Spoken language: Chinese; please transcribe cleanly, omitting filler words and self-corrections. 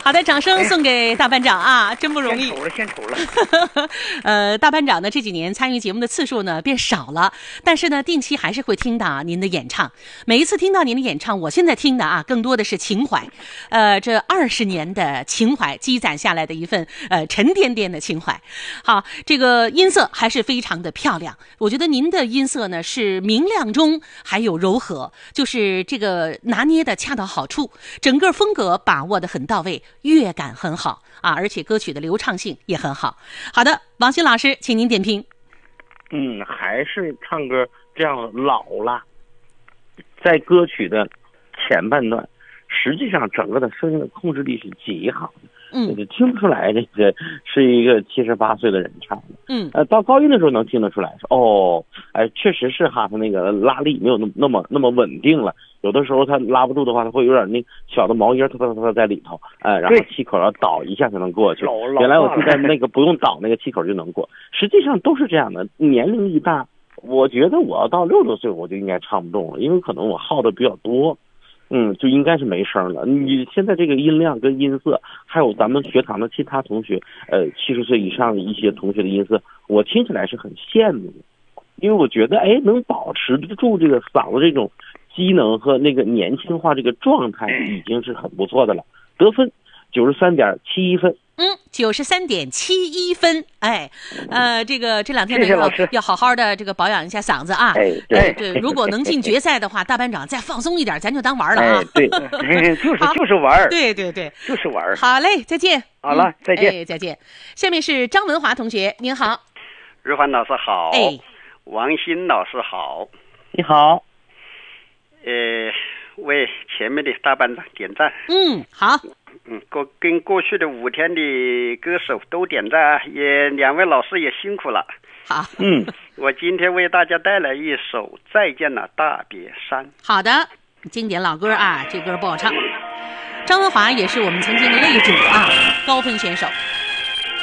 好的，掌声送给大班长啊，真不容易。 献丑了。 大班长呢这几年参与节目的次数呢变少了，但是呢定期还是会听到您的演唱。每一次听到您的演唱，我现在听的啊更多的是情怀，这20年的情怀积攒下来的一份沉甸甸的情怀。好，这个音色还是非常的漂亮，我觉得您的音色呢是明亮中还有柔和，就是这个拿捏的恰到好处，整个风格把握的很到位，乐感很好啊，而且歌曲的流畅性也很好。好的，王鑫老师，请您点评。 还是唱歌这样老了，在歌曲的前半段，实际上整个的声音的控制力是极好的，就听不出来这个是一个78岁的人唱的。到高音的时候能听得出来，确实是哈，他那个拉力没有那么稳定了，有的时候他拉不住的话，他会有点那小的毛音它在里头，然后气口要倒一下才能过去。原来我记得那个不用倒，那个气口就能过。实际上都是这样的，年龄一大，我觉得我要到60岁我就应该唱不动了，因为可能我耗的比较多。就应该是没声了。你现在这个音量跟音色，还有咱们学堂的其他同学，70岁以上的一些同学的音色，我听起来是很羡慕的，因为我觉得能保持住这个嗓子这种机能和那个年轻化这个状态已经是很不错的了。得分93.71分。 93.71分。这两天要好好的这个保养一下嗓子啊。对，如果能进决赛的话，大班长再放松一点，咱就当玩了啊。 对， 就是玩。 对， 就是玩。 好嘞，再见。 好了，再见。 再见。下面是张文华同学，您好。 日欢老师好。王鑫老师好。 你好。 为前面的大班长点赞。 好。 跟过去的5天的歌手都点赞，也2位老师也辛苦了。 好。 我今天为大家带来一首《再见了大别山》。 好的，经典老歌啊，这歌不好唱。张文华也是我们曾经的擂主啊，高分选手。